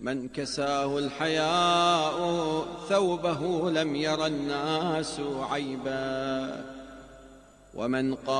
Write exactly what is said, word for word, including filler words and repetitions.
من كساه الحياء ثوبه لم ير الناس عيبا، ومن قال